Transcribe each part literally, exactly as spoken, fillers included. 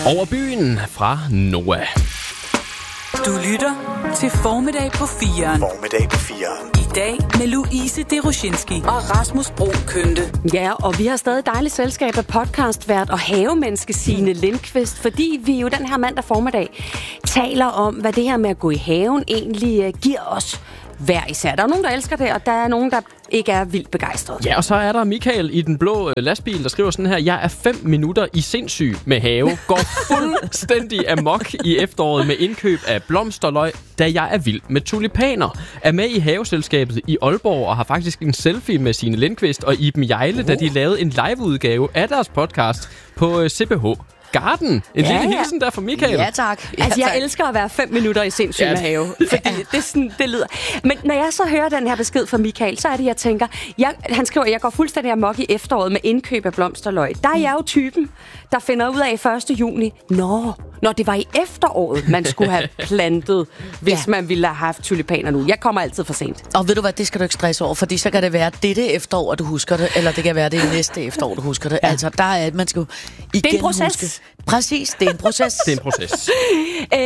Over byen fra Noah. Du lytter til Formiddag på firen. Formiddag på firen. I dag med Louise Deroshinski og Rasmus Broen Kønte. Ja, og vi har stadig dejligt selskab af podcastvært og havemenneske Signe Lindqvist, fordi vi jo den her mandag formiddag taler om, hvad det her med at gå i haven egentlig giver os hver især. Der er nogen, der elsker det, og der er nogen, der ikke er vildt begejstret. Ja, og så er der Michael i den blå lastbil, der skriver sådan her: jeg er fem minutter i sindssyg med have. Går fuldstændig amok i efteråret med indkøb af blomsterløg, da jeg er vild med tulipaner. Er med i haveselskabet i Aalborg og har faktisk en selfie med Signe Lindqvist og Iben Jejle, oh. da de lavede en liveudgave af deres podcast på C B H Garden. En ja, lille ja. hilsen der fra Michael. Ja, tak. Ja, altså, jeg tak. elsker at være fem minutter i sindssyg ja. med have. Fordi det, er sådan, det lyder. Men når jeg så hører den her besked fra Michael, så er det, jeg tænker... Jeg, han skriver, jeg går fuldstændig amok i efteråret med indkøb af blomsterløg. Der er jeg jo typen, der finder ud af første juni. Nå, når det var i efteråret, man skulle have plantet, hvis ja. man ville have haft tulipaner nu. Jeg kommer altid for sent. Og ved du hvad, det skal du ikke stresse over, fordi så kan det være dette efterår, du husker det, eller det kan være det næste efterår, du husker det. Ja. Altså, der er, man skal jo igen det er en proces. Huske. Præcis, det er en proces. det er en proces. øh,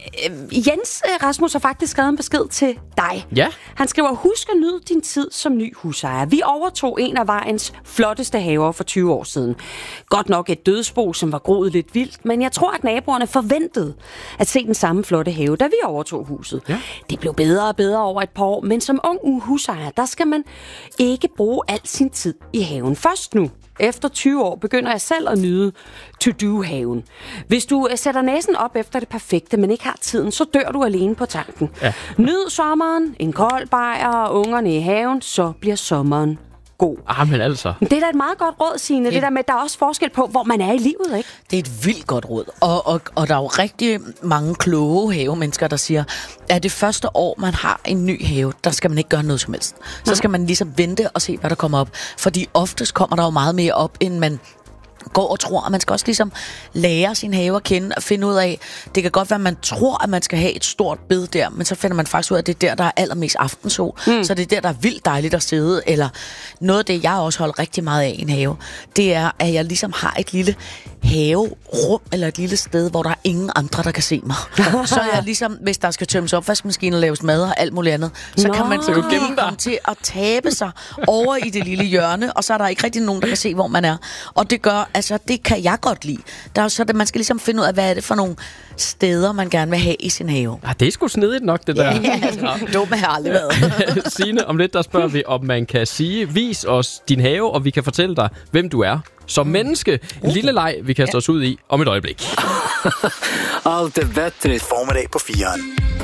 Jens Rasmus har faktisk skrevet en besked til dig. Ja. Han skriver, husk at nyde din tid som ny husejer. Vi overtog en af vejens flotteste haver for tyve år siden. Godt nok et dødsbo, som var groet lidt vildt, men jeg tror, at naboerne forventede at se den samme flotte have, da vi overtog huset. Ja. Det blev bedre og bedre over et par år, men som ung husejer, der skal man ikke bruge al sin tid i haven. Først nu, efter tyve år, begynder jeg selv at nyde to-do-haven. Hvis du sætter næsen op efter det perfekte, men ikke har tiden, så dør du alene på tanken. Ja. Nyd sommeren, en kold bajer og ungerne i haven, så bliver sommeren god. Ah, men altså. Det er da et meget godt råd, Signe. Det, det der med, der er også forskel på, hvor man er i livet, ikke? Det er et vildt godt råd. Og, og, og der er jo rigtig mange kloge havemennesker, der siger, at det første år, man har en ny have, der skal man ikke gøre noget som helst. Så skal man ligesom vente og se, hvad der kommer op. Fordi oftest kommer der jo meget mere op, end man går og tror, og man skal også ligesom lære sin have at kende og finde ud af, det kan godt være, at man tror, at man skal have et stort bed der, men så finder man faktisk ud af, at det er der, der er allermest aftensol. Mm. Så det er der, der er vildt dejligt at sidde. Eller noget af det, jeg også holder rigtig meget af i en have, det er, at jeg ligesom har et lille haverum, eller et lille sted, hvor der er ingen andre, der kan se mig. Så er jeg ligesom, hvis der skal tømmes opvaskemaskine og laves mad og alt muligt andet, så Nå. kan man så komme til at tabe sig over i det lille hjørne, og så er der ikke rigtig nogen, der kan se, hvor man er. Og det gør, altså, det kan jeg godt lide. Der er så det, man skal ligesom finde ud af, hvad er det for nogle steder, man gerne vil have i sin have. Ah, det er sgu snedigt nok, det der. Ja, dumme har aldrig været. Signe, om lidt, der spørger vi, om man kan sige, vis os din have, og vi kan fortælle dig, hvem du er som menneske. En lille leg, vi kaster os ud i om et øjeblik. Alt det bedre. Formiddag på firen.